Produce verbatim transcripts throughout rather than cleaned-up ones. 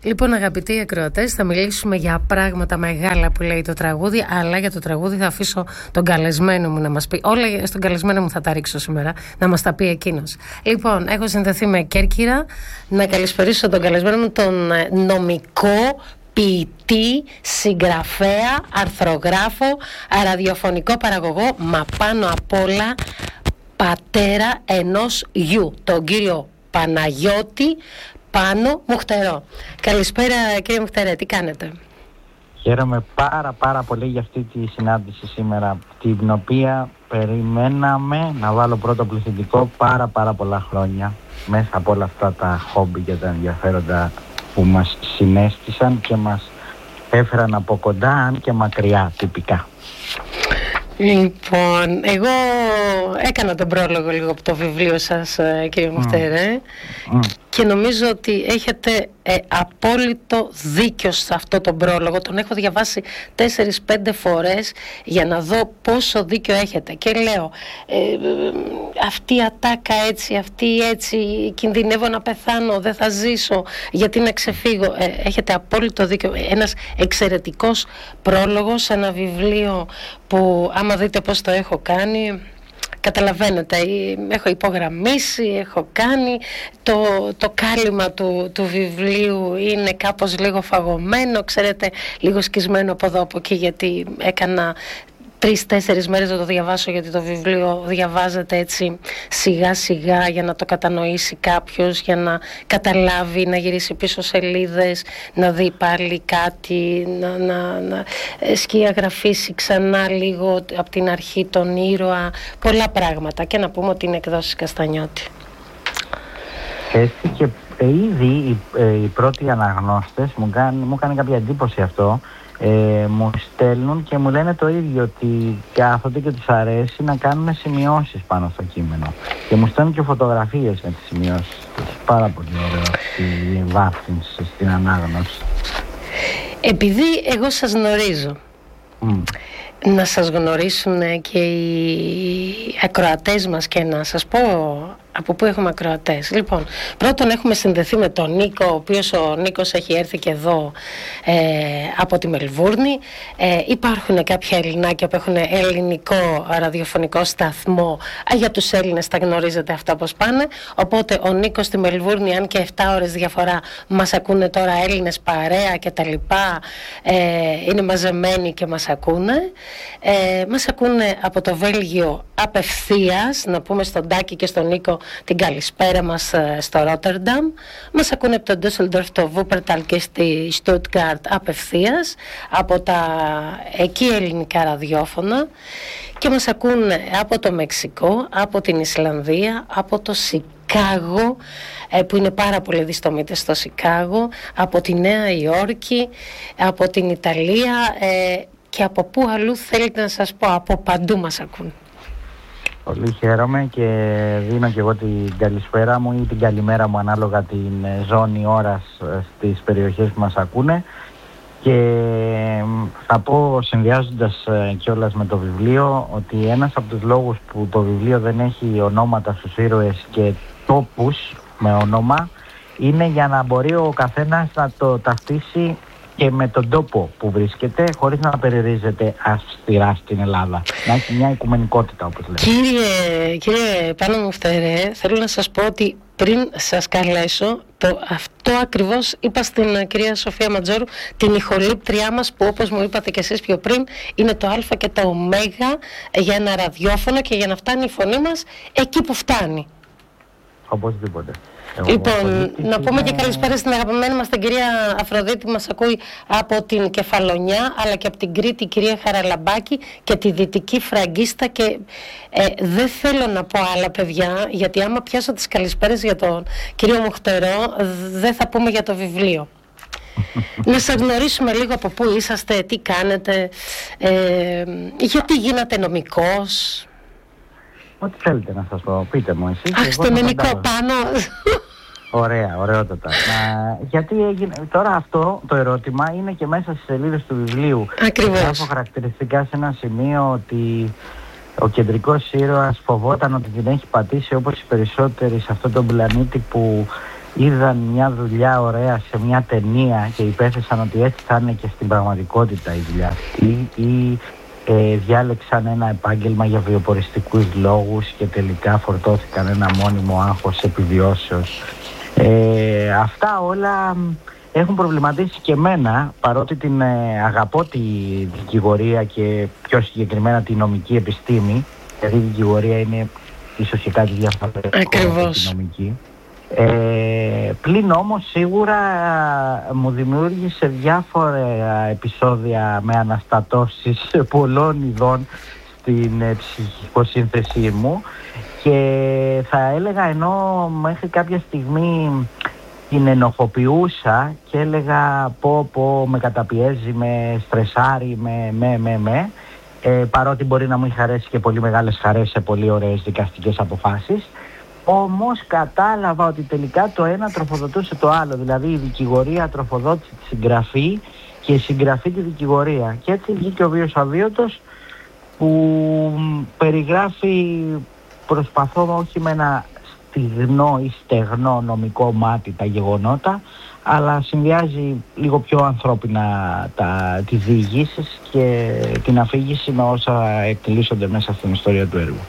Λοιπόν, αγαπητοί ακροατές, θα μιλήσουμε για πράγματα μεγάλα που λέει το τραγούδι, αλλά για το τραγούδι θα αφήσω τον καλεσμένο μου να μας πει. Όλα στον καλεσμένο μου θα τα ρίξω σήμερα, να μας τα πει εκείνος. Λοιπόν, έχω συνδεθεί με Κέρκυρα. Να καλησπερίσω τον καλεσμένο μου, τον νομικό, ποιητή, συγγραφέα, αρθρογράφο, ραδιοφωνικό παραγωγό, μα πάνω απ' όλα πατέρα ενός γιου, τον κύριο Παναγιώτη Πάνο Μουχτερό. Καλησπέρα κύριε Μουχτερέ, τι κάνετε? Χαίρομαι πάρα πάρα πολύ για αυτή τη συνάντηση σήμερα, την οποία περιμέναμε να βάλω πρώτο πληθυντικό πάρα πάρα πολλά χρόνια, μέσα από όλα αυτά τα χόμπι και τα ενδιαφέροντα που μας συνέστησαν και μας έφεραν από κοντά, αν και μακριά τυπικά. Λοιπόν, εγώ έκανα τον πρόλογο λίγο από το βιβλίο σας, κύριε Μουχτερέ, mm. mm. και νομίζω ότι έχετε ε, απόλυτο δίκιο σε αυτό τον πρόλογο. Τον έχω διαβάσει τέσσερις πέντε φορές για να δω πόσο δίκιο έχετε. Και λέω, ε, αυτή η ατάκα έτσι, αυτή έτσι, κινδυνεύω να πεθάνω, δεν θα ζήσω, γιατί να ξεφύγω. Ε, έχετε απόλυτο δίκιο. Ένας εξαιρετικός πρόλογος σε ένα βιβλίο που, άμα δείτε πώς το έχω κάνει, καταλαβαίνετε, έχω υπογραμμίσει, έχω κάνει, το, το κάλυμα του, του βιβλίου είναι κάπως λίγο φαγωμένο, ξέρετε, λίγο σκισμένο από εδώ από εκεί, γιατί έκανα τρεις-τέσσερις μέρες να το διαβάσω, γιατί το βιβλίο διαβάζεται έτσι σιγά σιγά για να το κατανοήσει κάποιος, για να καταλάβει, να γυρίσει πίσω σελίδες, να δει πάλι κάτι, να, να, να σκιαγραφίσει ξανά λίγο από την αρχή τον ήρωα, πολλά πράγματα. Και να πούμε ότι είναι εκδόσεις Καστανιώτη. Έτσι, και ήδη οι, οι πρώτοι αναγνώστες μου κάνει, μου κάνει κάποια εντύπωση αυτό. Ε, μου στέλνουν και μου λένε το ίδιο, ότι κάθονται και τους αρέσει να κάνουν σημειώσεις πάνω στο κείμενο, και μου στέλνουν και φωτογραφίες με τις σημειώσεις. Πάρα πολύ ωραίο η βάθυνση στην ανάγνωση. Επειδή εγώ σας γνωρίζω, mm. να σας γνωρίσουν και οι ακροατές μας, και να σας πω από πού έχουμε ακροατές. Λοιπόν, πρώτον έχουμε συνδεθεί με τον Νίκο, ο οποίος ο Νίκος έχει έρθει και εδώ ε, από τη Μελβούρνη. Ε, υπάρχουν κάποια Ελληνάκια που έχουν ελληνικό ραδιοφωνικό σταθμό. Α, για τους Έλληνες τα γνωρίζετε αυτά πώς πάνε. Οπότε ο Νίκος στη Μελβούρνη, αν και επτά ώρες διαφορά, μας ακούνε τώρα Έλληνες παρέα και τα λοιπά. Ε, είναι μαζεμένοι και μας ακούνε. Ε, μας ακούνε από το Βέλγιο απευθείας, να πούμε στον Τάκη και στον Νίκο την καλησπέρα μας στο Ρότερνταμ. Μας ακούνε από το Ντούσελντορφ, το Βούπερταλ και στη Στούτγκαρτ απευθείας από τα εκεί ελληνικά ραδιόφωνα, και μας ακούνε από το Μεξικό, από την Ισλανδία, από το Σικάγο, που είναι πάρα πολλοί διστομήτες στο Σικάγο, από τη Νέα Υόρκη, από την Ιταλία, και από πού αλλού θέλετε να σας πω, από παντού μας ακούν. Πολύ χαίρομαι και δίνω και εγώ την καλησπέρα μου ή την καλημέρα μου, ανάλογα την ζώνη ώρας στις περιοχές που μας ακούνε. Και θα πω, συνδυάζοντας κιόλας με το βιβλίο, ότι ένας από τους λόγους που το βιβλίο δεν έχει ονόματα στους ήρωες και τόπους με όνομα, είναι για να μπορεί ο καθένας να το ταυτίσει και με τον τόπο που βρίσκεται, χωρίς να περιορίζεται αυστηρά στην Ελλάδα. Να έχει μια οικουμενικότητα, όπως λέμε. Κύριε, κύριε Πάνο Μουχτερέ, θέλω να σας πω ότι πριν σας καλέσω, το, αυτό ακριβώς είπα στην κυρία Σοφία Ματζόρου, την ηχολήπτριά μας, που όπως μου είπατε και εσείς πιο πριν, είναι το α και το ω για ένα ραδιόφωνο, και για να φτάνει η φωνή μας εκεί που φτάνει. Οπωσδήποτε. Λοιπόν, να πούμε και καλησπέρα στην αγαπημένη μας την κυρία Αφροδίτη, μας ακούει από την Κεφαλονιά, αλλά και από την Κρήτη η κυρία Χαραλαμπάκη και τη Δυτική Φραγκίστα. Και ε, δεν θέλω να πω άλλα, παιδιά, γιατί άμα πιάσω τις καλησπέρες για τον κύριο Μουχτερό, δεν θα πούμε για το βιβλίο. Να σας γνωρίσουμε λίγο από πού είσαστε, τι κάνετε, ε, γιατί γίνατε νομικός. Ό,τι θέλετε να σας πω, πείτε μου εσείς. Αχ, στο νομικό πάνω. Ωραία, ωραιότατα. Να, γιατί έγινε, τώρα αυτό το ερώτημα είναι και μέσα στις σελίδες του βιβλίου. Ακριβώς. Γράφω χαρακτηριστικά σε ένα σημείο ότι ο κεντρικός ήρωας φοβόταν ότι την έχει πατήσει, όπως οι περισσότεροι σε αυτόν τον πλανήτη, που είδαν μια δουλειά ωραία σε μια ταινία και υπέθεσαν ότι έτσι θα είναι και στην πραγματικότητα η δουλειά αυτή, ή ε, διάλεξαν ένα επάγγελμα για βιοποριστικούς λόγους και τελικά φορτώθηκαν ένα μόνιμο άγχος επιβιώσεως. Ε, αυτά όλα έχουν προβληματίσει και εμένα, παρότι την ε, αγαπώ τη δικηγορία και πιο συγκεκριμένα τη νομική επιστήμη, γιατί η δικηγορία είναι ίσως και κάτι διαφορετικό από τη νομική. Ε, πλην όμως σίγουρα μου δημιούργησε διάφορα επεισόδια με αναστατώσεις πολλών ειδών στην ε, ψυχοσύνθεσή μου, και θα έλεγα, ενώ μέχρι κάποια στιγμή την ενοχοποιούσα και έλεγα πω πω με καταπιέζει, με στρεσάρει, με με με με ε, παρότι μπορεί να μου είχε αρέσει και πολύ μεγάλες χαρές σε πολύ ωραίες δικαστικές αποφάσεις, όμως κατάλαβα ότι τελικά το ένα τροφοδοτούσε το άλλο, δηλαδή η δικηγορία τροφοδότησε τη συγγραφή και η συγγραφή τη δικηγορία, και έτσι βγήκε ο βίος αβίωτος, που περιγράφει, προσπαθώ όχι με ένα στιγνό ή στεγνό νομικό μάτι τα γεγονότα, αλλά συνδυάζει λίγο πιο ανθρώπινα τα, τις διηγήσεις και την αφήγηση με όσα εκτελήσονται μέσα στην ιστορία του έργου.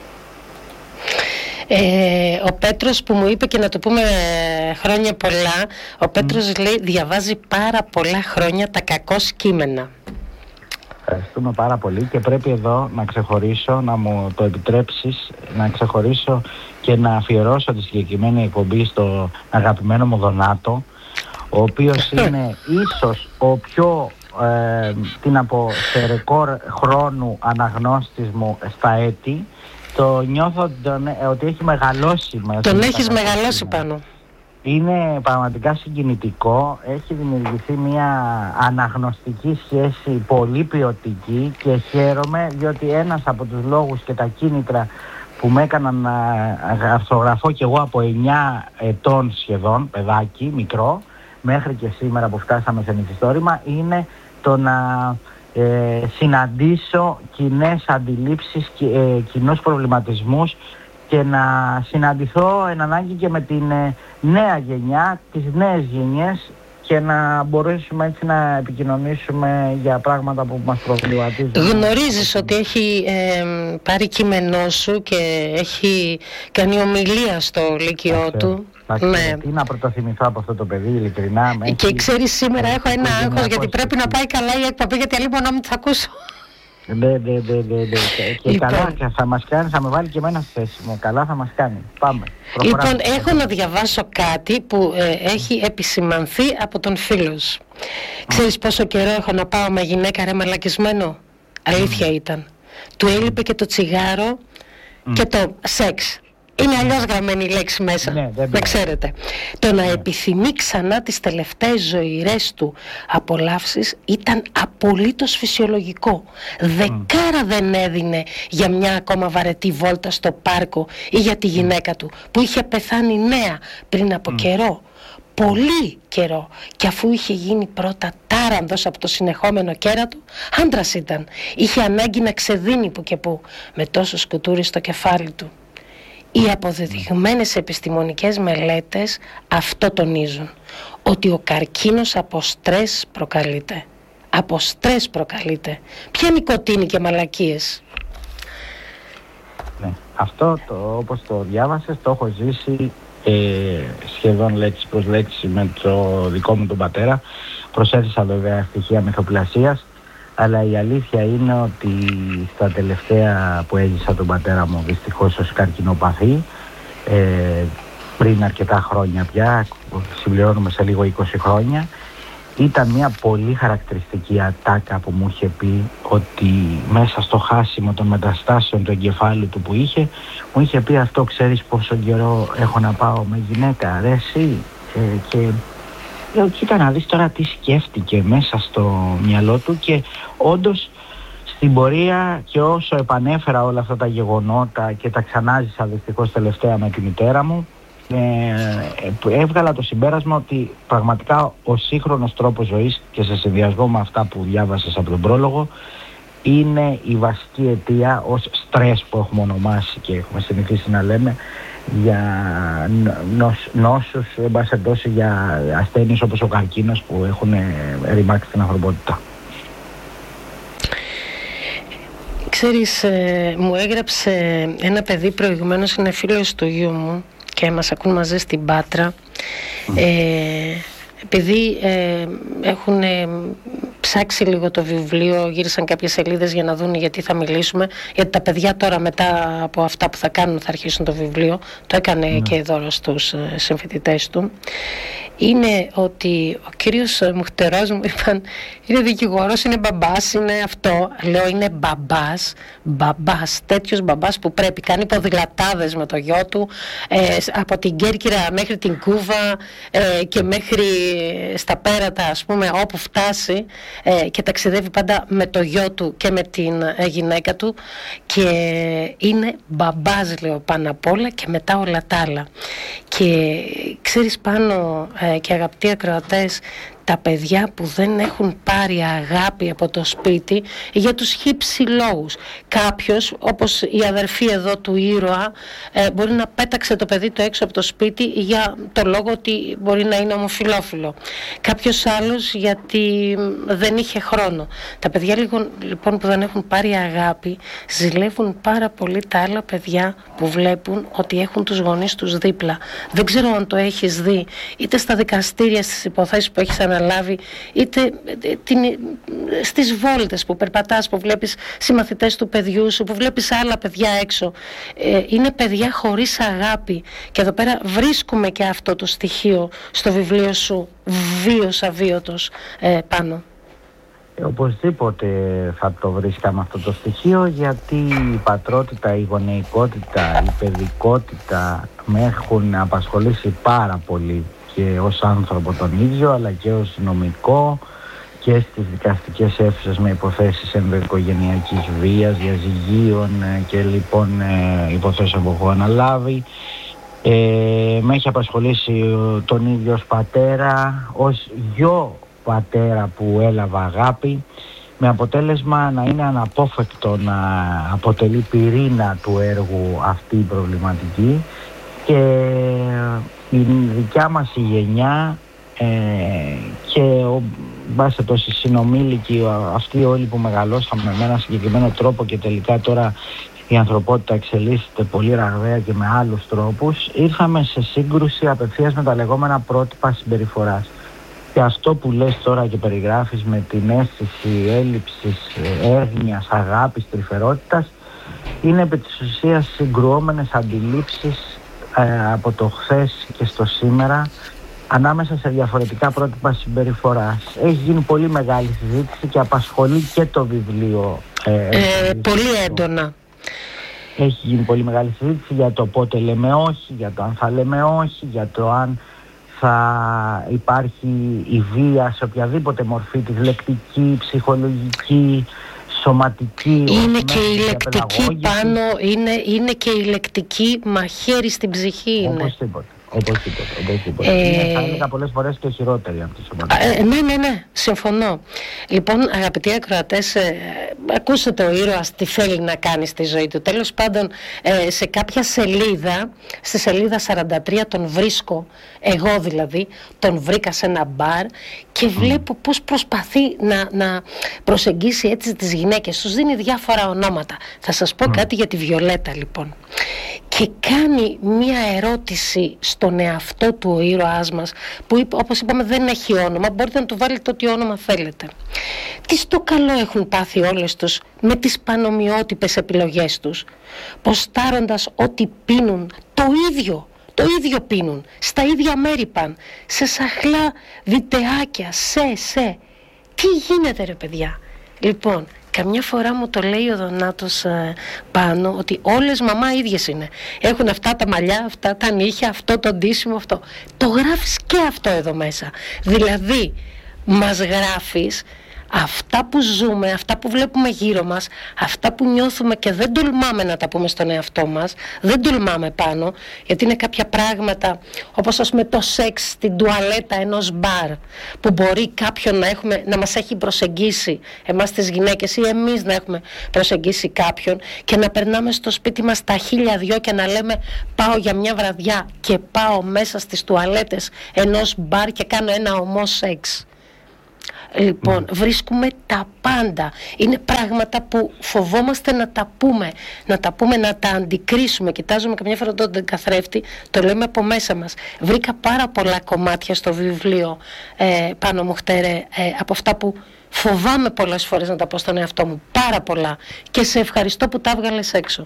Ε, ο Πέτρος που μου είπε, και να το πούμε χρόνια πολλά, ο Πέτρος mm. λέει διαβάζει πάρα πολλά χρόνια τα κακώς κείμενα. Ευχαριστούμε πάρα πολύ, και πρέπει εδώ να ξεχωρίσω, να μου το επιτρέψεις, να ξεχωρίσω και να αφιερώσω τη συγκεκριμένη εκπομπή στο αγαπημένο μου Δονάτο, ο οποίος είναι ίσως ο πιο, ε, τι να πω, σε ρεκόρ χρόνου αναγνώστης μου στα έτη. Το νιώθω τον, ε, ότι έχει μεγαλώσει μέσα. Τον έχεις μεγαλώσει πάνω. Είναι πραγματικά συγκινητικό, έχει δημιουργηθεί μια αναγνωστική σχέση πολύ ποιοτική, και χαίρομαι διότι ένας από τους λόγους και τα κίνητρα που με έκαναν να αρθρογραφώ κι εγώ από εννιά ετών σχεδόν, παιδάκι, μικρό, μέχρι και σήμερα που φτάσαμε σε μυθιστόρημα, είναι το να ε, συναντήσω κοινές αντιλήψεις και ε, κοινούς προβληματισμούς, και να συναντηθώ εν ανάγκη και με την ε, νέα γενιά, τις νέες γενιές, και να μπορέσουμε έτσι να επικοινωνήσουμε για πράγματα που μας προβληματίζουν. Γνωρίζεις ότι έχει ε, πάρει κείμενό σου και έχει κάνει ομιλία στο λύκειό του. Ναι. Τι να πρωτοθυμηθώ από αυτό το παιδί, ειλικρινά. Και ξέρεις, σήμερα έχω ένα άγχος, γιατί πρέπει να πάει καλά η εκπομπή, γιατί αλλήμον να μην θα ακούσω. Ναι, ναι, ναι, ναι, ναι. Και λοιπόν, καλά θα μας κάνει, θα με βάλει και εμένα στη θέση μου. Καλά θα μας κάνει. Πάμε. Λοιπόν, έχω να διαβάσω κάτι που ε, έχει επισημανθεί από τον φίλο σου. Mm. Ξέρεις πόσο καιρό έχω να πάω με γυναίκα ρε μαλακισμένο? Αλήθεια mm. ήταν. Του έλειπε και το τσιγάρο mm. και το σεξ. Είναι αλλιώς γραμμένη η λέξη μέσα, ναι, να ξέρετε. Το να επιθυμεί ξανά τις τελευταίες ζωηρές του απολαύσεις ήταν απολύτως φυσιολογικό. Δεκάρα δεν έδινε για μια ακόμα βαρετή βόλτα στο πάρκο ή για τη γυναίκα του που είχε πεθάνει νέα πριν από καιρό. Πολύ καιρό, και αφού είχε γίνει πρώτα τάρανδος από το συνεχόμενο κέρατο, άντρας ήταν. Είχε ανάγκη να ξεδίνει που και που με τόσο σκουτούρι στο κεφάλι του. Οι αποδεδειγμένες επιστημονικές μελέτες αυτό τονίζουν, ότι ο καρκίνος από στρες προκαλείται. Από στρες προκαλείται. Ποια νοικοτήνη και μαλακίες? Ναι, αυτό το, όπως το διάβασες, το έχω ζήσει ε, σχεδόν λέξη προς λέξη με το δικό μου τον πατέρα. Προσέθεσα βέβαια στοιχεία μυθοπλασίας, αλλά η αλήθεια είναι ότι στα τελευταία που έζησα τον πατέρα μου δυστυχώς ως καρκινοπαθή, ε, πριν αρκετά χρόνια πια, συμπληρώνουμε σε λίγο είκοσι χρόνια, ήταν μια πολύ χαρακτηριστική ατάκα που μου είχε πει, ότι μέσα στο χάσιμο των μεταστάσεων του εγκεφάλου του που είχε, μου είχε πει αυτό, ξέρεις πόσο καιρό έχω να πάω με γυναίκα, ρε εσύ, ε, και... Λέω, κοίτα να δεις τώρα τι σκέφτηκε μέσα στο μυαλό του, και όντως στην πορεία, και όσο επανέφερα όλα αυτά τα γεγονότα και τα ξανάζησα δυστυχώς τελευταία με τη μητέρα μου, ε, έβγαλα το συμπέρασμα ότι πραγματικά ο σύγχρονος τρόπος ζωής, και σε συνδυασμό με αυτά που διάβασες από τον πρόλογο, είναι η βασική αιτία ως στρες που έχουμε ονομάσει και έχουμε συνηθίσει να λέμε, για νόσ, νόσους, εν πάση περιπτώσει, για ασθένειες όπως ο καρκίνος που έχουν ρημάξει την ανθρωπότητα. Ξέρεις, ε, μου έγραψε ένα παιδί προηγουμένως, είναι φίλος του γιού μου και μας ακούν μαζί στην Πάτρα. Mm. Ε, επειδή ε, έχουν ε, ψάξει λίγο το βιβλίο, γύρισαν κάποιες σελίδες για να δουν γιατί θα μιλήσουμε, γιατί τα παιδιά τώρα μετά από αυτά που θα κάνουν θα αρχίσουν το βιβλίο, το έκανε mm. και δώρο στους ε, συμφοιτητές του. Είναι ότι ο κύριος Μουχτερός μου είπαν, είναι δικηγόρος, είναι μπαμπάς, είναι αυτό. Λέω, είναι μπαμπάς, μπαμπάς, τέτοιος μπαμπάς που πρέπει, κάνει ποδηλατάδες με το γιο του, ε, από την Κέρκυρα μέχρι την Κούβα ε, και μέχρι στα πέρατα, ας πούμε, όπου φτάσει, ε, και ταξιδεύει πάντα με το γιο του και με την ε, γυναίκα του, και είναι μπαμπάς, λέω, πάνω απ' όλα, και μετά όλα τα άλλα. Και ξέρεις, πάνω ε, και αγαπητοί ακροατές, τα παιδιά που δεν έχουν πάρει αγάπη από το σπίτι για τους χύψη λόγους. Κάποιος, όπως η αδερφή εδώ του ήρωα, ε, μπορεί να πέταξε το παιδί του έξω από το σπίτι για το λόγο ότι μπορεί να είναι ομοφυλόφιλο. Κάποιος άλλος γιατί δεν είχε χρόνο. Τα παιδιά λοιπόν, λοιπόν που δεν έχουν πάρει αγάπη ζηλεύουν πάρα πολύ τα άλλα παιδιά που βλέπουν ότι έχουν τους γονείς τους δίπλα. Δεν ξέρω αν το έχεις δει, είτε στα δικαστήρια, στις υποθέσεις που έχεις αναλάβει, είτε την, στις βόλτες που περπατάς, που βλέπεις συμμαθητές του παιδιού σου, που βλέπεις άλλα παιδιά έξω. Ε, είναι παιδιά χωρίς αγάπη. Και εδώ πέρα βρίσκουμε και αυτό το στοιχείο στο βιβλίο σου, βίος αβίωτος, ε, πάνω. Ε, οπωσδήποτε θα το βρίσκαμε αυτό το στοιχείο, γιατί η πατρότητα, η γονεϊκότητα, η παιδικότητα με έχουν απασχολήσει πάρα πολύ, και ως άνθρωπο τον ίδιο, αλλά και ως νομικό, και στις δικαστικές αίθουσες με υποθέσεις ενδοοικογενειακής βίας, διαζυγίων και λοιπόν υποθέσεων που έχω αναλάβει. Ε, με έχει απασχολήσει τον ίδιο ως πατέρα, ως γιο πατέρα που έλαβα αγάπη, με αποτέλεσμα να είναι αναπόφευκτο να αποτελεί πυρήνα του έργου αυτή η προβληματική. Και η δικιά μας η γενιά ε, και ο μπάσε τόσοι συνομήλικοι, αυτοί όλοι που μεγαλώσαμε με έναν συγκεκριμένο τρόπο και τελικά τώρα η ανθρωπότητα εξελίσσεται πολύ ραγδαία και με άλλους τρόπους, ήρθαμε σε σύγκρουση απευθείας με τα λεγόμενα πρότυπα συμπεριφοράς. Και αυτό που λες τώρα και περιγράφεις με την αίσθηση έλλειψης έγνοιας, αγάπης, τρυφερότητας, είναι επί της ουσίας συγκρουόμενες αντιλήψεις ε, από το χθες και στο σήμερα, ανάμεσα σε διαφορετικά πρότυπα συμπεριφοράς. Έχει γίνει πολύ μεγάλη συζήτηση και απασχολεί και το βιβλίο. Ε, ε, πολύ έντονα. Έχει γίνει πολύ μεγάλη συζήτηση για το πότε λέμε όχι, για το αν θα λέμε όχι, για το αν θα υπάρχει η βία σε οποιαδήποτε μορφή της, λεκτική, ψυχολογική, σωματική. Είναι και η λεκτική πάνω, είναι, είναι και η λεκτική μαχαίρι στην ψυχή. Είναι. Οπωσδήποτε. Οπωσδήποτε, οπωσδήποτε. Ε... Είναι, θα έλεγα πολλές φορές και χειρότερη από τη σωματική. Ε, ναι, ναι, ναι, συμφωνώ. Λοιπόν, αγαπητοί ακροατές, ε, ακούσατε ο ήρωας τι θέλει να κάνει στη ζωή του. Τέλος πάντων, ε, σε κάποια σελίδα, στη σελίδα σαράντα τρία τον βρίσκω, εγώ δηλαδή, τον βρήκα σε ένα μπαρ και βλέπω mm. πώς προσπαθεί να, να προσεγγίσει έτσι τις γυναίκες. Τους δίνει διάφορα ονόματα. Θα σας πω mm. κάτι για τη Βιολέτα, λοιπόν. Και κάνει μία ερώτηση στον εαυτό του ο ήρωάς μας, που όπως είπαμε δεν έχει όνομα, μπορείτε να του βάλετε ό,τι όνομα θέλετε. Τι στο καλό έχουν πάθει όλες τους με τις πανομοιότυπες επιλογές τους, ποστάροντας ό,τι πίνουν, το ίδιο, το ίδιο πίνουν, στα ίδια μέρη παν, σε σαχλά βιντεάκια, σε, σε. Τι γίνεται ρε παιδιά? Λοιπόν, καμιά φορά μου το λέει ο Δονάτος ε, πάνω, ότι όλες μαμά ίδιες είναι. Έχουν αυτά τα μαλλιά, αυτά τα νύχια, αυτό το ντύσιμο, αυτό. Το γράφεις και αυτό εδώ μέσα. Δηλαδή, μας γράφεις αυτά που ζούμε, αυτά που βλέπουμε γύρω μας, αυτά που νιώθουμε και δεν τολμάμε να τα πούμε στον εαυτό μας, δεν τολμάμε πάνω, γιατί είναι κάποια πράγματα όπως ας πούμε το σεξ στην τουαλέτα ενός μπαρ, που μπορεί κάποιον να, έχουμε, να μας έχει προσεγγίσει εμάς τις γυναίκες ή εμείς να έχουμε προσεγγίσει κάποιον και να περνάμε στο σπίτι μας τα χίλια δυο και να λέμε πάω για μια βραδιά και πάω μέσα στις τουαλέτες ενός μπαρ και κάνω ένα ομό σεξ. Λοιπόν, mm. βρίσκουμε τα πάντα. Είναι πράγματα που φοβόμαστε να τα πούμε, να τα πούμε, να τα αντικρίσουμε. Κοιτάζουμε καμιά φορά τον καθρέφτη, το λέμε από μέσα μας. Βρήκα πάρα πολλά κομμάτια στο βιβλίο, ε, Πάνο Μουχτέρε, ε, από αυτά που φοβάμαι πολλές φορές να τα πω στον εαυτό μου. Πάρα πολλά. Και σε ευχαριστώ που τα έβγαλες έξω.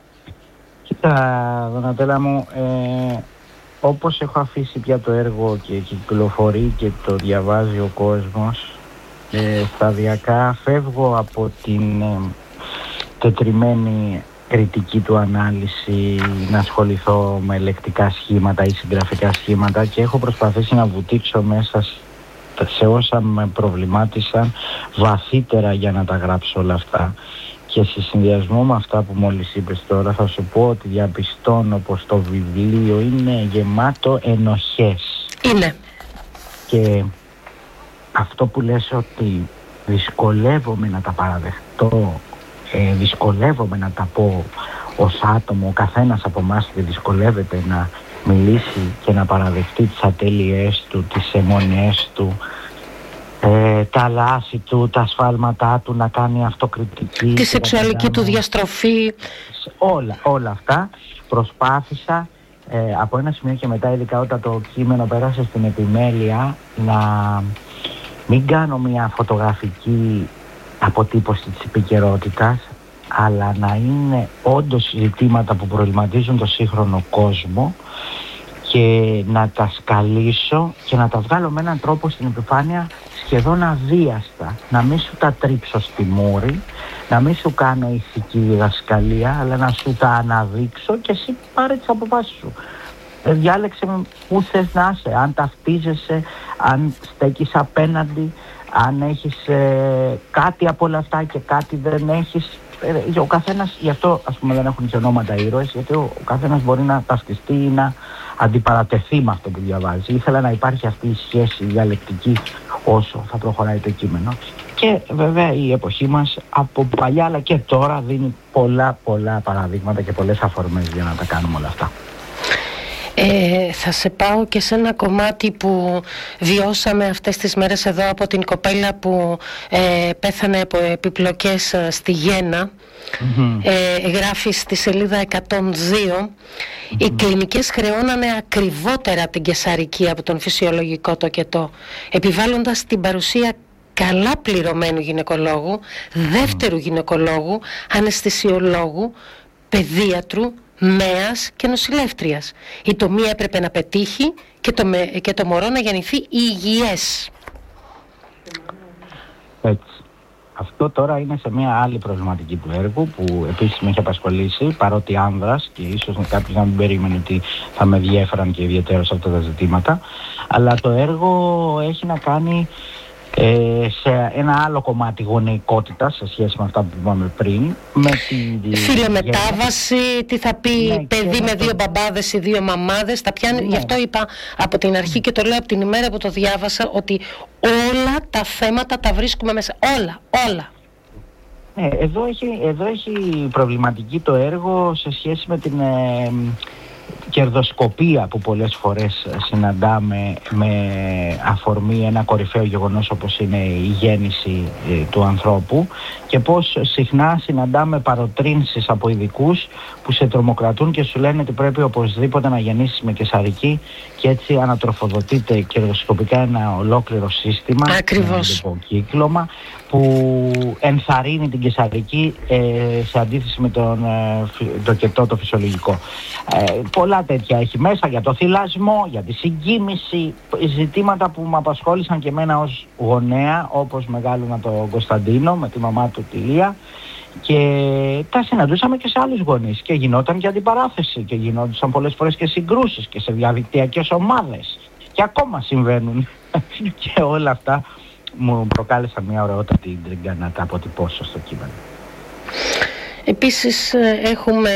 Κοίτα, Δονατέλα μου, ε, όπως έχω αφήσει πια το έργο και κυκλοφορεί και το διαβάζει ο κόσμος, ε, σταδιακά φεύγω από την ε, τετριμένη κριτική του ανάλυση, να ασχοληθώ με λεκτικά σχήματα ή συγγραφικά σχήματα, και έχω προσπαθήσει να βουτήξω μέσα σε όσα με προβλημάτισαν βαθύτερα για να τα γράψω όλα αυτά. Και σε συνδυασμό με αυτά που μόλις είπες τώρα, θα σου πω ότι διαπιστώνω πως το βιβλίο είναι γεμάτο ενοχές. Είναι. Και αυτό που λες ότι δυσκολεύομαι να τα παραδεχτώ, ε, δυσκολεύομαι να τα πω ως άτομο, ο καθένας από εμάς δυσκολεύεται να μιλήσει και να παραδεχτεί τις ατέλειές του, τις αιμονιές του, Ε, τα λάθη του, τα ασφάλματά του, να κάνει αυτοκριτική, τη σεξουαλική του διαστροφή, όλα, όλα αυτά. Προσπάθησα ε, από ένα σημείο και μετά, ειδικά όταν το κείμενο πέρασε στην επιμέλεια, να μην κάνω μια φωτογραφική αποτύπωση της επικαιρότητας, αλλά να είναι όντως ζητήματα που προβληματίζουν το σύγχρονο κόσμο και να τα σκαλίσω και να τα βγάλω με έναν τρόπο στην επιφάνεια σχεδόν αβίαστα, να μην σου τα τρίψω στη μούρη, να μην σου κάνω ηθική διδασκαλία, αλλά να σου τα αναδείξω και εσύ πάρε τις αποφάσεις σου. Ε, διάλεξε πού θες να είσαι, αν ταυτίζεσαι, αν στέκεις απέναντι, αν έχεις ε, κάτι από όλα αυτά και κάτι δεν έχεις. Ε, ο καθένας, γι' αυτό ας πούμε δεν έχουν και ονόματα ήρωες, γιατί ο, ο καθένας μπορεί να ταυτιστεί ή να αντιπαρατεθεί με αυτό που διαβάζει. Ήθελα να υπάρχει αυτή η σχέση διαλεκτική όσο θα προχωράει το κείμενο. Και βέβαια η εποχή μας από παλιά αλλά και τώρα δίνει πολλά πολλά παραδείγματα και πολλές αφορμές για να τα κάνουμε όλα αυτά. Ε, θα σε πάω και σε ένα κομμάτι που βιώσαμε αυτές τις μέρες εδώ από την κοπέλα που ε, πέθανε από επιπλοκές στη Γέννα. Mm-hmm. Ε, γράφει στη σελίδα εκατόν δύο. Mm-hmm. Οι κλινικές χρεώνανε ακριβότερα την καισαρική από τον φυσιολογικό τοκετό, επιβάλλοντας την παρουσία καλά πληρωμένου γυναικολόγου, δεύτερου γυναικολόγου, αναισθησιολόγου, παιδίατρου, μέας και νοσηλεύτριας. Η τομή έπρεπε να πετύχει και το, με, και το μωρό να γεννηθεί υγιές. Έτσι. Αυτό τώρα είναι σε μια άλλη προβληματική του έργου που επίσης με έχει απασχολήσει, παρότι άνδρας, και ίσως κάποιος να μην περίμενε ότι θα με διέφεραν και ιδιαίτερα σε αυτά τα ζητήματα, αλλά το έργο έχει να κάνει ε, σε ένα άλλο κομμάτι γονεϊκότητα σε σχέση με αυτά που είπαμε πριν, με τη φιλομετάβαση, τι θα πει ναι, παιδί με δύο μπαμπάδες ή δύο μαμάδες, τα πιάνει. Ναι. Γι' αυτό είπα από την αρχή και το λέω από την ημέρα που το διάβασα, ότι όλα τα θέματα τα βρίσκουμε μέσα, όλα, όλα. Ναι, εδώ έχει, εδώ έχει προβληματική το έργο σε σχέση με την ε, κερδοσκοπία που πολλές φορές συναντάμε με αφορμή ένα κορυφαίο γεγονός όπως είναι η γέννηση ε, του ανθρώπου, και πως συχνά συναντάμε παροτρύνσεις από ειδικούς που σε τρομοκρατούν και σου λένε ότι πρέπει οπωσδήποτε να γεννήσεις με καισαρική, και έτσι ανατροφοδοτείται κερδοσκοπικά ένα ολόκληρο σύστημα, ακριβώς, ένα κύκλωμα που ενθαρρύνει την καισαρική ε, σε αντίθεση με τον ε, το κετό, το φυσιολογικό. Ε, πολλά τέτοια έχει μέσα, για το θυλασμό, για τη συγκοίμηση, ζητήματα που με απασχόλησαν και εμένα ως γονέα, όπως μεγάλωνα τον Κωνσταντίνο με τη μαμά του τη Λία, και τα συναντούσαμε και σε άλλους γονείς και γινόταν και αντιπαράθεση και γινόντουσαν πολλές φορές και συγκρούσεις και σε διαδικτυακές ομάδες και ακόμα συμβαίνουν και όλα αυτά μου προκάλεσαν μια ωραιότατη ίντριγκα να τα αποτυπώσω στο κείμενο. Επίσης έχουμε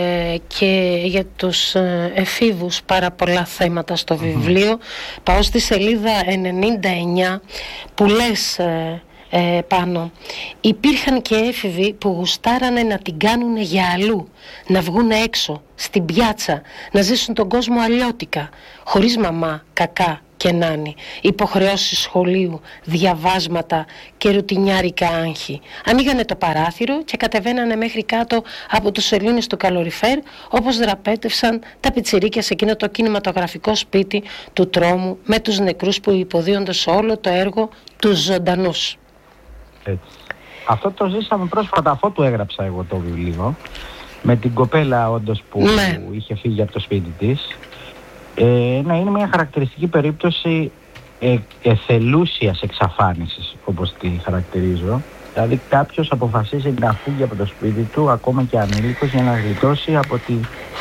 και για τους εφήβους πάρα πολλά θέματα στο βιβλίο. Mm-hmm. Πάω στη σελίδα ενενήντα εννιά που λες ε, πάνω. Υπήρχαν και έφηβοι που γουστάρανε να την κάνουν για αλλού, να βγουν έξω, στην πιάτσα, να ζήσουν τον κόσμο αλλιώτικα, χωρίς μαμά, κακά και νάνη, υποχρεώσεις σχολείου, διαβάσματα και ρουτινιάρικα άγχη. Ανοίγανε το παράθυρο και κατεβαίνανε μέχρι κάτω από τους σωλήνες του καλοριφέρ, όπως δραπέτευσαν τα πιτσιρίκια σε εκείνο το κινηματογραφικό σπίτι του τρόμου, με τους νεκρούς που υποδίονται σε όλο το έργο τους ζωντανούς. Έτσι. Αυτό το ζήσαμε πρόσφατα, αφού το έγραψα εγώ το βιβλίο, με την κοπέλα όντως που ναι. είχε φύγει από το σπίτι της. Ε, ναι, είναι μια χαρακτηριστική περίπτωση ε, εθελούσιας εξαφάνισης, όπως τη χαρακτηρίζω. Δηλαδή κάποιος αποφασίζει να φύγει από το σπίτι του, ακόμα και ανήλικος, για να γλιτώσει από την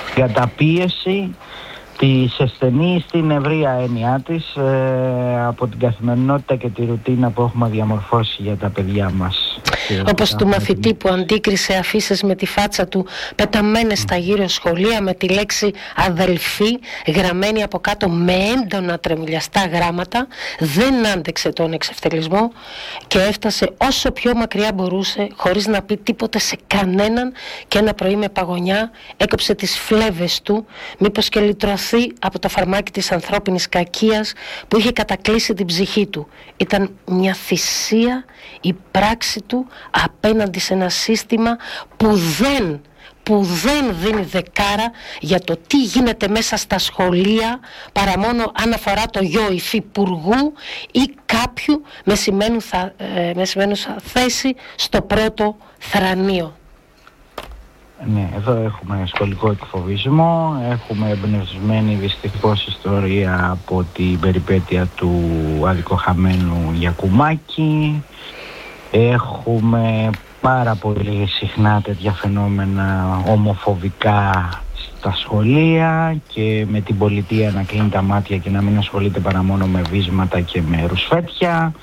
καταπίεση της ασθενής στην ευρεία έννοιά της, ε, από την καθημερινότητα και τη ρουτίνα που έχουμε διαμορφώσει για τα παιδιά μας. Όπως του μαθητή που αντίκρισε αφίσες με τη φάτσα του πεταμένες στα γύρω σχολεία με τη λέξη αδελφή γραμμένη από κάτω με έντονα τρεμουλιαστά γράμματα, δεν άντεξε τον εξευτελισμό και έφτασε όσο πιο μακριά μπορούσε, χωρίς να πει τίποτε σε κανέναν, και ένα πρωί με παγωνιά έκοψε τις φλέβες του, μήπως και λυτρωθεί από το φαρμάκι της ανθρώπινης κακίας που είχε κατακλείσει την ψυχή του. Ήταν μια θυσία η πράξη του απέναντι σε ένα σύστημα που δεν, που δεν δίνει δεκάρα για το τι γίνεται μέσα στα σχολεία, παρά μόνο αν αφορά το γιο υφυπουργού ή κάποιου με σημαίνουσα, ε, με σημαίνουσα θέση στο πρώτο θρανείο. Ναι, εδώ έχουμε σχολικό εκφοβισμό, έχουμε εμπνευσμένη δυστυχώς ιστορία από την περιπέτεια του αδικοχαμένου Γιακουμάκη. Έχουμε πάρα πολύ συχνά τέτοια φαινόμενα ομοφοβικά στα σχολεία και με την πολιτεία να κλείνει τα μάτια και να μην ασχολείται παρά μόνο με βίσματα και με ρουσφέτια.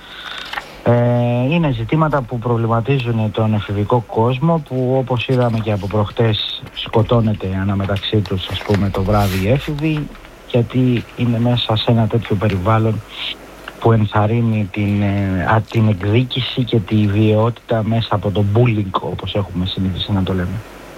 Ε, είναι ζητήματα που προβληματίζουν τον εφηβικό κόσμο, που όπως είδαμε και από προχτές σκοτώνεται αναμεταξύ τους, ας πούμε, το βράδυ οι έφηβοι, γιατί είναι μέσα σε ένα τέτοιο περιβάλλον που ενθαρρύνει την, α, την εκδίκηση και τη βιαιότητα μέσα από το bullying, όπως έχουμε συνηθίσει να το λέμε.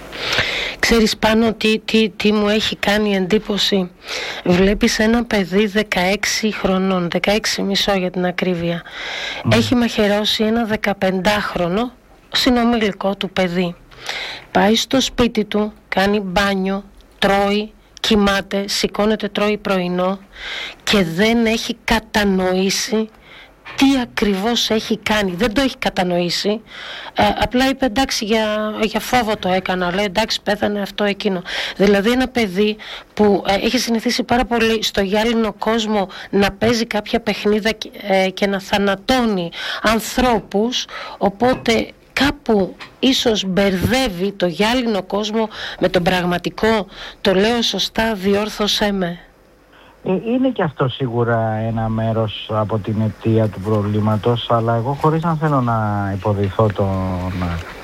Ξέρεις πάνω τι, τι, τι μου έχει κάνει εντύπωση? Βλέπεις ένα παιδί δεκαέξι χρονών, δεκαέξι μισό για την ακρίβεια, mm. έχει μαχαιρώσει ένα δεκαπεντάχρονο συνομιλικό του παιδί. Πάει στο σπίτι του, κάνει μπάνιο, τρώει, κοιμάται, σηκώνεται, τρώει πρωινό και δεν έχει κατανοήσει τι ακριβώς έχει κάνει. Δεν το έχει κατανοήσει. ε, Απλά είπε εντάξει, για, για φόβο το έκανα. Λέει εντάξει, πέθανε αυτό εκείνο. Δηλαδή ένα παιδί που ε, έχει συνηθίσει πάρα πολύ στο γυάλινο κόσμο να παίζει κάποια παιχνίδα ε, και να θανατώνει ανθρώπους, οπότε κάπου ίσως μπερδεύει το γυάλινο κόσμο με τον πραγματικό. Το λέω σωστά? Διόρθωσέ με. Είναι και αυτό σίγουρα ένα μέρος από την αιτία του προβλήματος, αλλά εγώ, χωρίς να θέλω να υποδηθώ τον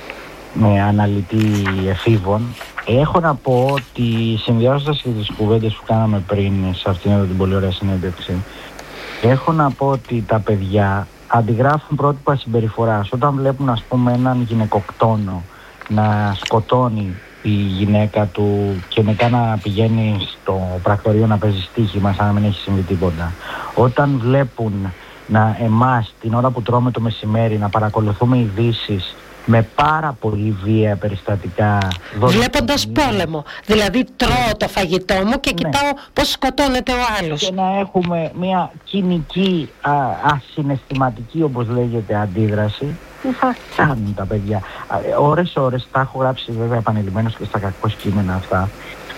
με αναλυτή εφήβων, έχω να πω ότι, συνδυάζοντας και τις κουβέντες που κάναμε πριν σε αυτήν εδώ την πολύ ωραία συνέντευξη, έχω να πω ότι τα παιδιά αντιγράφουν πρότυπα συμπεριφοράς. Όταν βλέπουν, ας πούμε, έναν γυναικοκτόνο να σκοτώνει η γυναίκα του και μετά να πηγαίνει στο πρακτορείο να παίζει στοίχημα σαν να μην έχει συμβεί τίποτα. Όταν βλέπουν να εμάς την ώρα που τρώμε το μεσημέρι να παρακολουθούμε ειδήσεις με πάρα πολύ βία περιστατικά, βλέποντας πόλεμο, δηλαδή τρώω το φαγητό μου και ναι. κοιτάω πως σκοτώνεται ο άλλος, και να έχουμε μια κοινική α, ασυναισθηματική, όπως λέγεται, αντίδραση, τι θα κάνουν τα παιδιά? Ώρες ώρες τα έχω γράψει βέβαια επανειλημμένως και στα κακώς κείμενα αυτά.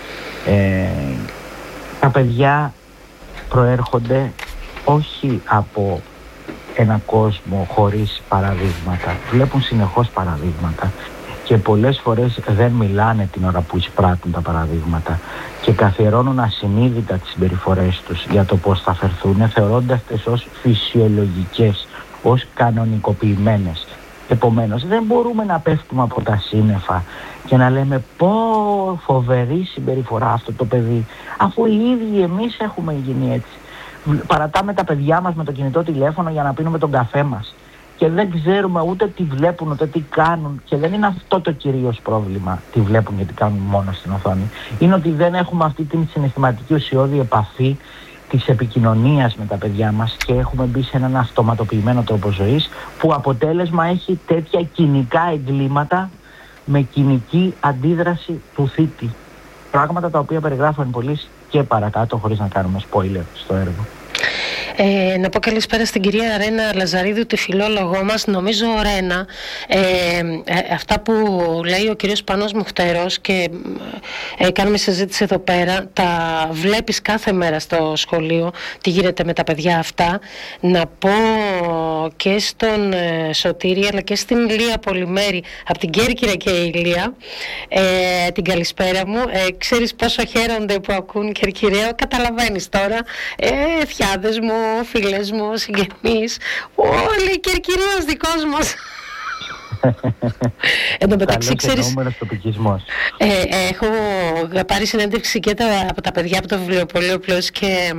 Ε, τα παιδιά προέρχονται όχι από ένα κόσμο χωρίς παραδείγματα. Βλέπουν συνεχώς παραδείγματα και πολλές φορές δεν μιλάνε την ώρα που εισπράττουν τα παραδείγματα και καθιερώνουν ασυνείδητα τις συμπεριφορές τους για το πώς θα φερθούν, θεωρώντας τις ως φυσιολογικές, ως κανονικοποιημένες. Επομένως δεν μπορούμε να πέφτουμε από τα σύννεφα και να λέμε πω φοβερή συμπεριφορά αυτό το παιδί, αφού οι ίδιοι εμείς έχουμε γίνει έτσι. Παρατάμε τα παιδιά μας με το κινητό τηλέφωνο για να πίνουμε τον καφέ μας και δεν ξέρουμε ούτε τι βλέπουν ούτε τι κάνουν, και δεν είναι αυτό το κυρίως πρόβλημα, τι βλέπουν και τι κάνουν μόνο στην οθόνη. Είναι ότι δεν έχουμε αυτή την συναισθηματική ουσιώδη επαφή της επικοινωνίας με τα παιδιά μας και έχουμε μπει σε έναν αυτοματοποιημένο τρόπο ζωής, που αποτέλεσμα έχει τέτοια κοινικά εγκλήματα με κοινική αντίδραση του θήτη. Πράγματα τα οποία περιγράφουν πολλοί και παρακάτω, χωρίς να κάνουμε spoiler στο έργο. Ε, να πω καλησπέρα στην κυρία Ρένα Λαζαρίδου, τη φιλόλογό μας. Νομίζω, Ρένα, ε, ε, αυτά που λέει ο κύριος Πάνος Μουχτερός και ε, κάνουμε συζήτηση εδώ πέρα, τα βλέπεις κάθε μέρα στο σχολείο, τι γίνεται με τα παιδιά αυτά. Να πω και στον ε, Σωτήρη αλλά και στην Ηλία Πολυμέρη, από την Κέρκυρα και η Ηλία, ε, την καλησπέρα μου. Ε, ξέρεις πόσο χαίρονται που ακούν Κερκυραίο, καταλαβαίνεις τώρα, ε, θιάδες μου, φίλες μου, συγγενείς, όλοι, Κερκυραίος δικός μας. Εν τω μεταξύ, ξέρεις, ε, έχω πάρει συνέντευξη και τα, από τα παιδιά από το βιβλιοπωλείο Plus και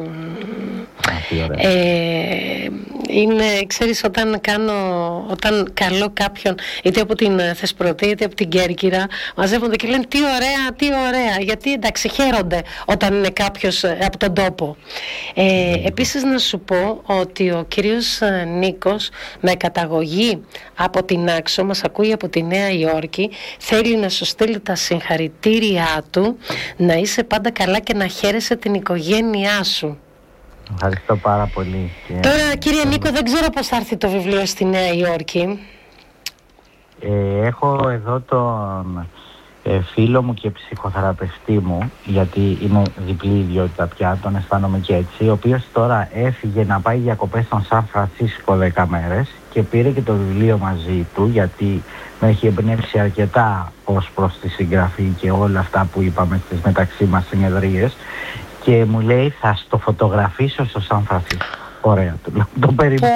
ε, είναι, ξέρεις, όταν κάνω, όταν καλώ κάποιον είτε από την Θεσπρωτή είτε από την Κέρκυρα, μαζεύονται και λένε τι ωραία, τι ωραία, γιατί εντάξει χαίρονται όταν είναι κάποιος από τον τόπο. ε, Επίσης να σου πω ότι ο κύριος Νίκος, με καταγωγή από την Άξο, μας ακούει από τη Νέα Υόρκη, θέλει να σου στείλει τα συγχαρητήριά του, να είσαι πάντα καλά και να χαίρεσαι την οικογένειά σου. Ευχαριστώ πάρα πολύ. Τώρα, κύριε Νίκο, δεν ξέρω πώς θα έρθει το βιβλίο στη Νέα Υόρκη. Ε, έχω εδώ τον ε, φίλο μου και ψυχοθεραπευτή μου, γιατί είναι διπλή ιδιότητα πια, τον αισθάνομαι και έτσι, ο οποίος τώρα έφυγε να πάει διακοπές στον Σαν Φρανσίσκο δέκα μέρες και πήρε και το βιβλίο μαζί του, γιατί με έχει εμπνεύσει αρκετά ως προς τη συγγραφή και όλα αυτά που είπαμε στις μεταξύ μας συνεδρίες, και μου λέει θα στο φωτογραφίσω στο Σαν Φρανσίσκο. Ωραία, το περιμένω.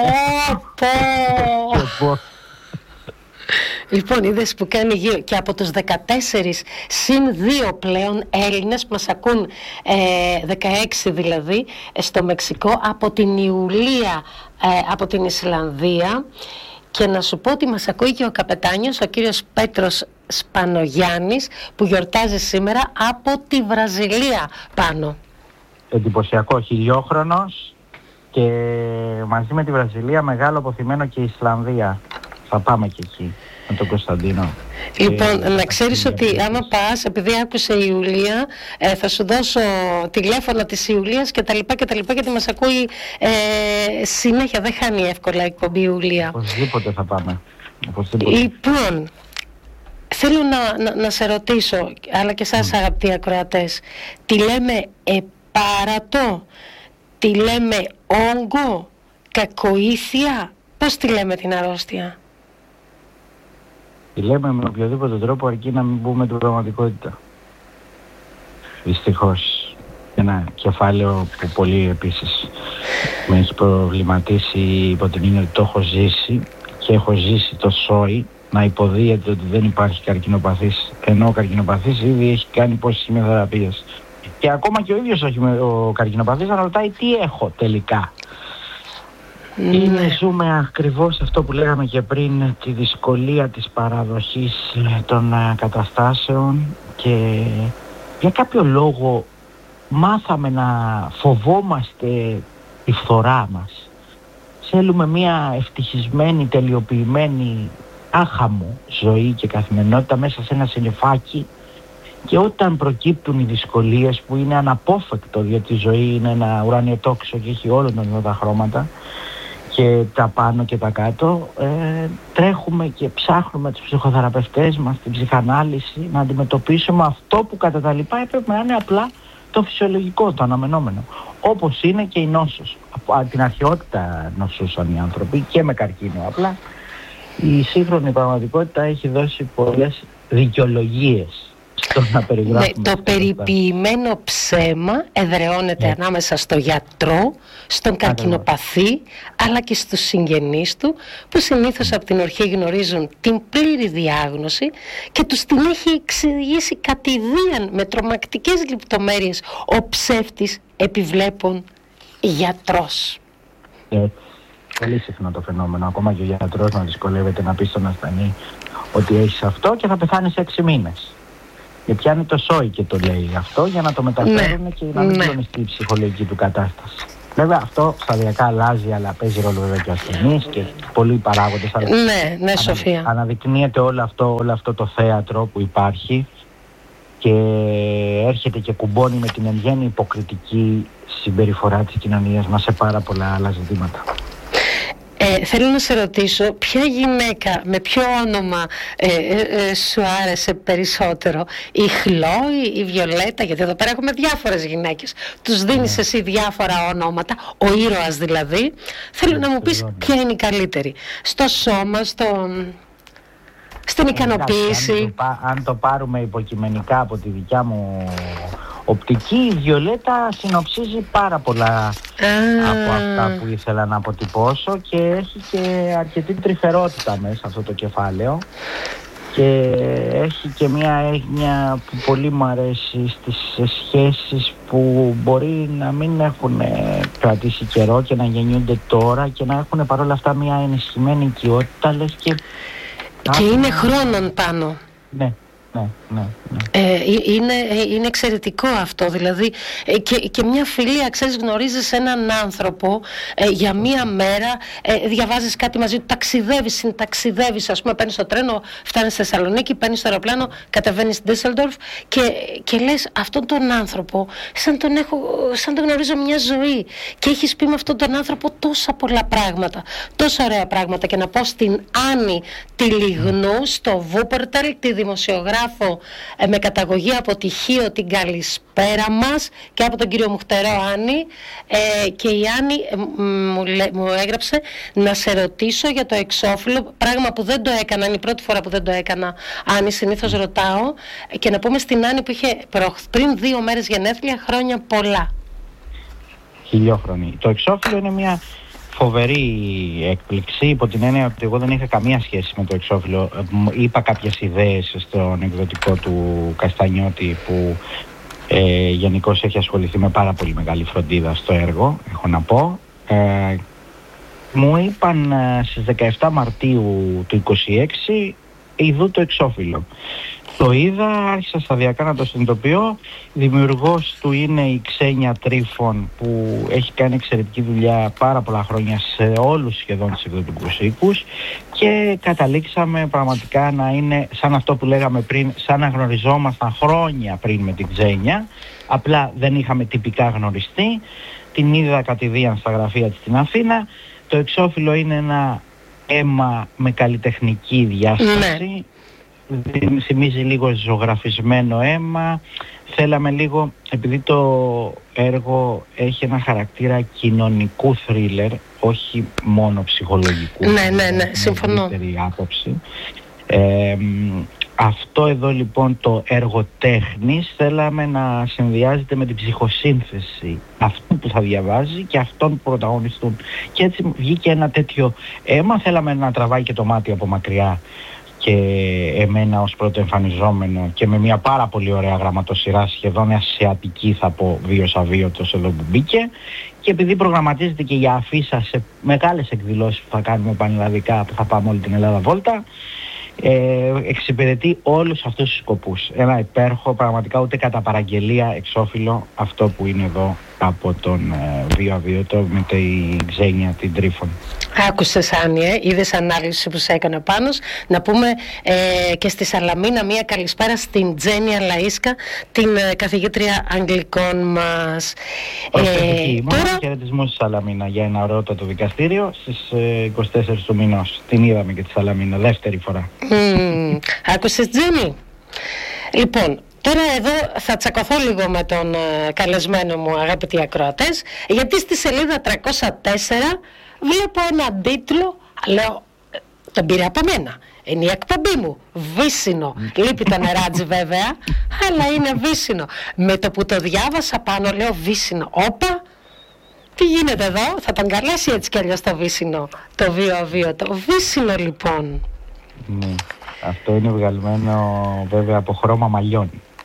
Λοιπόν, είδες που κάνει γύρω και από τους δεκατέσσερις συν δύο πλέον Έλληνες που μας ακούν, ε, δεκαέξι δηλαδή, στο Μεξικό, από την Ιουλία, ε, από την Ισλανδία, και να σου πω ότι μας ακούει και ο καπετάνιος, ο κύριος Πέτρος Σπανογιάννης, που γιορτάζει σήμερα από τη Βραζιλία πάνω. Εντυπωσιακό, χιλιόχρονος, και μαζί με τη Βραζιλία μεγάλο αποθυμένο και η Ισλανδία. Θα πάμε και εκεί με τον Κωνσταντίνο. Λοιπόν, ε, να ξέρεις ότι άμα πας, επειδή άκουσε η Ιουλία, ε, θα σου δώσω τηλέφωνα της Ιουλίας και τα λοιπά και τα λοιπά, γιατί μας ακούει ε, συνέχεια, δεν χάνει εύκολα εκπομπή η Ιουλία. Οπωσδήποτε θα πάμε. Οπωσδήποτε. Λοιπόν, θέλω να, να, να σε ρωτήσω, αλλά και εσάς mm. αγαπητοί ακροατές, τι λέμε επάρατο, τι λέμε όγκο, κακοήθεια, πώς τη λέμε την αρρώστια? Τη λέμε με οποιοδήποτε τρόπο, αρκεί να μην πούμε την πραγματικότητα. Δυστυχώς. Ένα κεφάλαιο που πολύ επίσης με έχει προβληματίσει, υπό την έννοια ότι το έχω ζήσει και έχω ζήσει το σόι να υποδίεται ότι δεν υπάρχει καρκινοπαθής, ενώ ο καρκινοπαθής ήδη έχει κάνει πόσες χημειοθεραπείες. Και ακόμα και ο ίδιος ο καρκινοπαθής να ρωτάει τι έχω τελικά. Mm. Είναι, ζούμε ακριβώς αυτό που λέγαμε και πριν, τη δυσκολία της παραδοχής των καταστάσεων, και για κάποιο λόγο μάθαμε να φοβόμαστε τη φθορά μας. Θέλουμε μια ευτυχισμένη, τελειοποιημένη, άχαμο ζωή και καθημερινότητα μέσα σε ένα σενεφάκι, και όταν προκύπτουν οι δυσκολίες που είναι αναπόφευκτο, διότι η ζωή είναι ένα ουράνιο τόξο και έχει όλων των τα χρώματα και τα πάνω και τα κάτω, ε, τρέχουμε και ψάχνουμε τους ψυχοθεραπευτές μας, την ψυχανάλυση, να αντιμετωπίσουμε αυτό που κατά τα λοιπά έπρεπε να είναι απλά το φυσιολογικό, το αναμενόμενο. Όπως είναι και η νόσος. Από την αρχαιότητα νοσούσαν οι άνθρωποι και με καρκίνο. Απλά η σύγχρονη πραγματικότητα έχει δώσει πολλές δικαιολογίες το να περιγράφουμε. Ναι, το περιποιημένο ψέμα εδραιώνεται ναι. ανάμεσα στο γιατρό, στον καρκινοπαθή, αλλά και στους συγγενείς του, που συνήθως από την αρχή γνωρίζουν την πλήρη διάγνωση και τους την έχει εξηγήσει κατηδίαν με τρομακτικές λεπτομέρειες ο ψεύτης επιβλέπων γιατρός. Έτσι. Πολύ συχνό το φαινόμενο. Ακόμα και ο γιατρός να δυσκολεύεται να πει στον ασθενή ότι έχεις αυτό και θα πεθάνεις σε έξι μήνες. Και πιάνει το σόι και το λέει αυτό για να το μεταφέρουν ναι. και να μην κλονιστεί ναι. η ψυχολογική του κατάσταση. Βέβαια αυτό σταδιακά αλλάζει, αλλά παίζει ρόλο βέβαια και ο ασθενής και πολλοί παράγοντες. Ναι, ναι, ανα, Σοφία. Αναδεικνύεται όλο αυτό, όλο αυτό το θέατρο που υπάρχει και έρχεται και κουμπώνει με την εν γέννη υποκριτική συμπεριφορά της κοινωνίας μας σε πάρα πολλά άλλα ζητήματα. Ε, θέλω να σε ρωτήσω, ποια γυναίκα, με ποιο όνομα ε, ε, ε, σου άρεσε περισσότερο, η Χλόη, η Βιολέτα, γιατί εδώ πέρα έχουμε διάφορες γυναίκες, τους δίνεις yeah. εσύ διάφορα ονόματα, ο ήρωας δηλαδή. Θέλω yeah, να μου πεις ποια είναι η καλύτερη, στο σώμα, στο... στην ικανοποίηση. Αν το, αν το πάρουμε υποκειμενικά από τη δικιά μου οπτική, η Βιολέτα συνοψίζει πάρα πολλά ah. από αυτά που ήθελα να αποτυπώσω και έχει και αρκετή τρυφερότητα μέσα αυτό το κεφάλαιο και έχει και μια έγνοια που πολύ μου αρέσει στις σχέσεις που μπορεί να μην έχουν κρατήσει καιρό και να γεννιούνται τώρα και να έχουν παρόλα αυτά μια ενισχυμένη οικειότητα, λες και... Και είναι χρόνων πάνω. Ναι. Ναι, ναι, ναι. Ε, είναι, είναι εξαιρετικό αυτό, δηλαδή ε, και, και μια φιλία, ξέρεις, γνωρίζεις έναν άνθρωπο ε, για μία μέρα, ε, διαβάζεις κάτι μαζί του, ταξιδεύεις, συνταξιδεύεις, ας πούμε παίρνεις το τρένο, φτάνεις στη Θεσσαλονίκη, παίρνεις το αεροπλάνο, κατεβαίνεις στη Ντίσσελντορφ και, και λες αυτόν τον άνθρωπο σαν τον, έχω, σαν τον γνωρίζω μια ζωή και έχεις πει με αυτόν τον άνθρωπο τόσα πολλά πράγματα, τόσα ωραία πράγματα. Και να πω στην Άννη τη Λιγνού στο Βούπερταλ, τη δημοσιογράφη ε, με καταγωγή από τυχείο, την καλησπέρα μας και από τον κύριο Μουχτερό, Άννη, ε, και η Άννη ε, μου, μου έγραψε να σε ρωτήσω για το εξώφυλλο, πράγμα που δεν το έκανα, είναι η πρώτη φορά που δεν το έκανα, Άννη, συνήθως ρωτάω, και να πούμε στην Άννη που είχε πριν δύο μέρες γενέθλια, χρόνια πολλά. Χιλιόχρονη. Το εξώφυλλο είναι μια φοβερή έκπληξη, υπό την έννοια ότι εγώ δεν είχα καμία σχέση με το εξώφυλλο. Είπα κάποιες ιδέες στον εκδοτικό του Καστανιώτη που ε, γενικώς έχει ασχοληθεί με πάρα πολύ μεγάλη φροντίδα στο έργο, έχω να πω. Ε, μου είπαν ε, στις δεκαεπτά Μαρτίου του είκοσι έξι ειδού το εξώφυλλο. Το είδα, άρχισα σταδιακά να το συνειδητοποιώ. Δημιουργός του είναι η Ξένια Τρίφων, που έχει κάνει εξαιρετική δουλειά πάρα πολλά χρόνια σε όλους σχεδόν τους εκδοτικούς οίκους και καταλήξαμε πραγματικά να είναι σαν αυτό που λέγαμε πριν, σαν να γνωριζόμασταν χρόνια πριν με την Ξένια, απλά δεν είχαμε τυπικά γνωριστεί. Την είδα κατηδίαν στα γραφεία της στην Αθήνα. Το εξώφυλλο είναι ένα αίμα με καλλιτεχνική διάσταση. Ναι. Θυμίζει λίγο ζωγραφισμένο αίμα. Θέλαμε λίγο, επειδή το έργο έχει ένα χαρακτήρα κοινωνικού θρίλερ, όχι μόνο ψυχολογικού. Ναι, ναι, ναι, συμφωνώ. Άποψη. Ε, αυτό εδώ λοιπόν το έργο τέχνης θέλαμε να συνδυάζεται με την ψυχοσύνθεση αυτού που θα διαβάζει και αυτών που πρωταγωνιστούν. Και έτσι βγήκε ένα τέτοιο αίμα. Θέλαμε να τραβάει και το μάτι από μακριά και εμένα ως πρώτο εμφανιζόμενο και με μια πάρα πολύ ωραία γραμματοσυρά, σχεδόν ασιατική θα πω, βίος αβίωτος εδώ που μπήκε, και επειδή προγραμματίζεται και για αφίσα σε μεγάλες εκδηλώσεις που θα κάνουμε πανελλαδικά, που θα πάμε όλη την Ελλάδα βόλτα, ε, εξυπηρετεί όλους αυτούς τους σκοπούς. Ένα υπέροχο, πραγματικά ούτε κατά παραγγελία εξώφυλλο, αυτό που είναι εδώ από τον ε, βίο αβίωτο με τη Ξένια την Τρίφων. Άκουσες, Άννη, ε? Είδες ανάλυση που σε έκανα πάνω. Να πούμε ε, και στη Σαλαμίνα μία καλησπέρα στην Τζένια Λαΐσκα, την ε, καθηγήτρια Αγγλικών μας. Ε, τώρα... Χαιρετισμούς στη Σαλαμίνα για ένα ωραιότατο δικαστήριο στις ε, είκοσι τέσσερις του μηνός. Την είδαμε και τη Σαλαμίνα δεύτερη φορά. Mm, άκουσες, Τζένι? Λοιπόν, τώρα εδώ θα τσακωθώ λίγο με τον ε, καλεσμένο μου, αγαπητοί ακροατές, γιατί στη σελίδα τριακόσια τέσσερα βλέπω έναν τίτλο, λέω, Τον πήρε από μένα. Είναι η εκπομπή μου. Βύσσινο. Λείπει το νεράτζι βέβαια, αλλά είναι βύσσινο. Με το που το διάβασα πάνω λέω βύσσινο. Όπα, τι γίνεται εδώ, θα τον καλέσει έτσι κι αλλιώς το βύσσινο. Το βίο αβίωτο. Βύσσινο λοιπόν. Ναι. Αυτό είναι βγαλμένο βέβαια από χρώμα μαλλιών.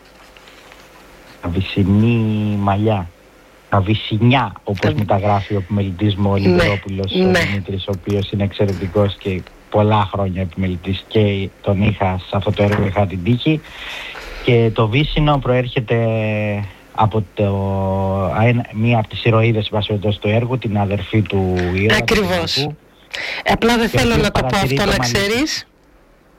Αβυσσινή μαλλιά. Αβυσσινιά, όπως Τα... μεταγράφει ο επιμελητής μου ο Λιβερόπουλος, ναι, ο ναι. Δημήτρης, ο οποίος είναι εξαιρετικός και πολλά χρόνια επιμελητής και τον είχα σε αυτό το έργο, είχα την τύχη. Και το βύσσινο προέρχεται από το, μία από τις ηρωίδες του έργου, την αδερφή του ήρωα. Ακριβώς. Απλά δεν θέλω να το πω αυτό, να ξέρεις.